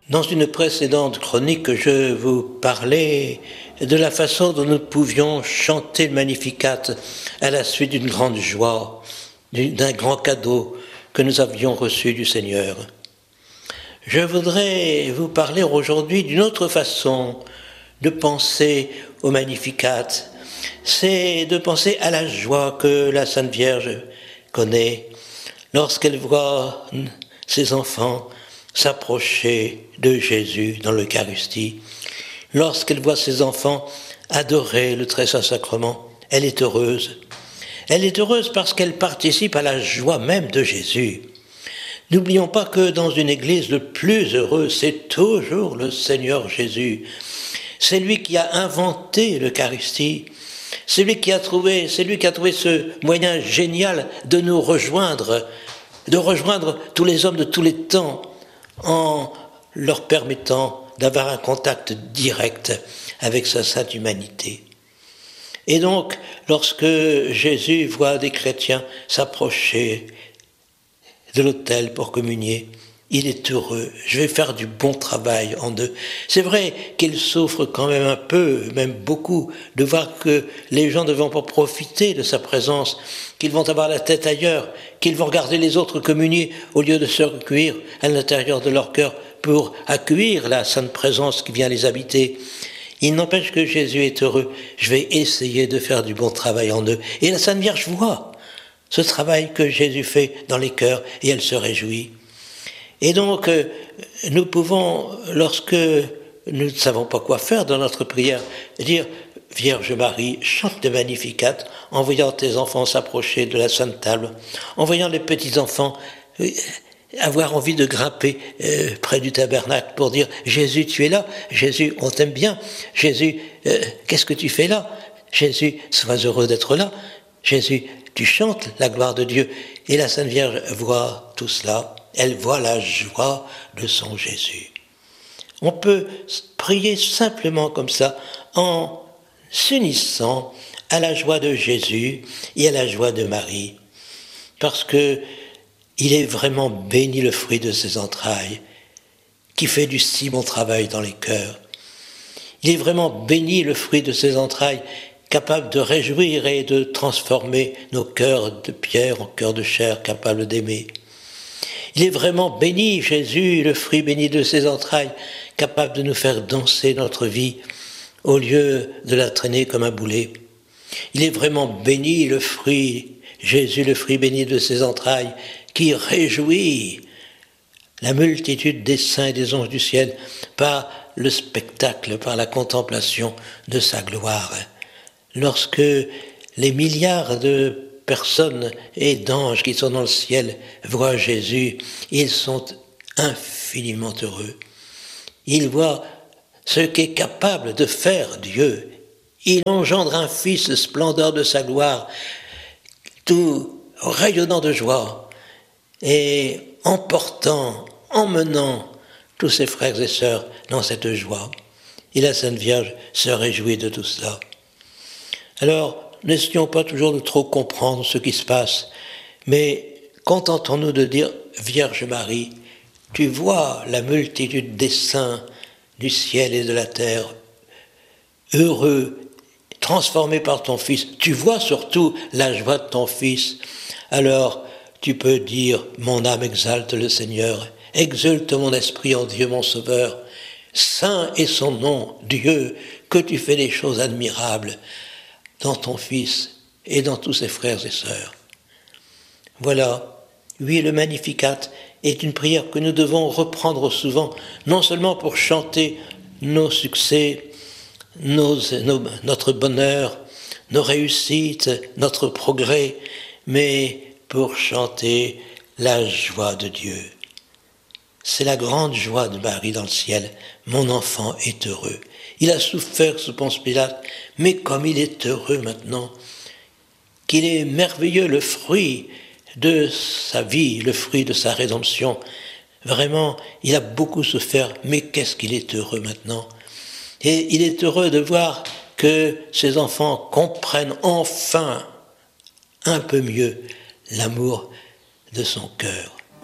Dans une précédente chronique, je vous parlais de la façon dont nous pouvions chanter le Magnificat à la suite d'une grande joie, d'un grand cadeau que nous avions reçu du Seigneur. Je voudrais vous parler aujourd'hui d'une autre façon de penser au Magnificat. C'est de penser à la joie que la Sainte Vierge connaît lorsqu'elle voit ses enfants s'approcher de Jésus dans l'Eucharistie. Lorsqu'elle voit ses enfants adorer le Très Saint Sacrement, elle est heureuse. Elle est heureuse parce qu'elle participe à la joie même de Jésus. N'oublions pas que dans une église, le plus heureux, c'est toujours le Seigneur Jésus. C'est lui qui a inventé l'Eucharistie. C'est lui qui a trouvé ce moyen génial de nous rejoindre, de rejoindre tous les hommes de tous les temps, en leur permettant d'avoir un contact direct avec sa sainte humanité. Et donc, lorsque Jésus voit des chrétiens s'approcher de l'autel pour communier, il est heureux. Je vais faire du bon travail en eux. C'est vrai qu'il souffre quand même un peu, même beaucoup, de voir que les gens ne vont pas profiter de sa présence, qu'ils vont avoir la tête ailleurs, qu'ils vont regarder les autres communier au lieu de se recueillir à l'intérieur de leur cœur pour accueillir la sainte présence qui vient les habiter. Il n'empêche que Jésus est heureux. Je vais essayer de faire du bon travail en eux. Et la Sainte Vierge voit ce travail que Jésus fait dans les cœurs et elle se réjouit. Et donc, nous pouvons, lorsque nous ne savons pas quoi faire dans notre prière, dire « Vierge Marie, chante le Magnificat en voyant tes enfants s'approcher de la Sainte Table, en voyant les petits-enfants avoir envie de grimper près du tabernacle pour dire « Jésus, tu es là, Jésus, on t'aime bien, Jésus, qu'est-ce que tu fais là? Jésus, sois heureux d'être là, Jésus, tu chantes la gloire de Dieu. » Et la Sainte Vierge voit tout cela. Elle voit la joie de son Jésus. On peut prier simplement comme ça, en s'unissant à la joie de Jésus et à la joie de Marie. Parce que il est vraiment béni le fruit de ses entrailles, qui fait du si bon travail dans les cœurs. Il est vraiment béni le fruit de ses entrailles, capable de réjouir et de transformer nos cœurs de pierre en cœurs de chair, capables d'aimer. Il est vraiment béni, Jésus, le fruit béni de ses entrailles, capable de nous faire danser notre vie au lieu de la traîner comme un boulet. Il est vraiment béni, le fruit, Jésus, le fruit béni de ses entrailles, qui réjouit la multitude des saints et des anges du ciel par le spectacle, par la contemplation de sa gloire. Lorsque les milliards de personnes et d'anges qui sont dans le ciel voient Jésus, ils sont infiniment heureux. Ils voient ce qu'est capable de faire Dieu. Il engendre un Fils, splendeur de sa gloire, tout rayonnant de joie, et emmenant tous ses frères et sœurs dans cette joie. Et la Sainte Vierge se réjouit de tout cela. Alors, n'essayons pas toujours de trop comprendre ce qui se passe, mais contentons-nous de dire « Vierge Marie, tu vois la multitude des saints du ciel et de la terre, heureux, transformés par ton Fils. Tu vois surtout la joie de ton Fils. Alors, tu peux dire « Mon âme exalte le Seigneur, exulte mon esprit en Dieu mon Sauveur. Saint est son nom, Dieu, que tu fais des choses admirables dans ton Fils et dans tous ses frères et sœurs. » Voilà, oui, le Magnificat est une prière que nous devons reprendre souvent, non seulement pour chanter nos succès, notre bonheur, nos réussites, notre progrès, mais pour chanter la joie de Dieu. C'est la grande joie de Marie dans le ciel. Mon enfant est heureux. Il a souffert sous Ponce Pilate, mais comme il est heureux maintenant, qu'il est merveilleux le fruit de sa vie, le fruit de sa rédemption. Vraiment, il a beaucoup souffert, mais qu'est-ce qu'il est heureux maintenant. Et il est heureux de voir que ses enfants comprennent enfin un peu mieux l'amour de son cœur.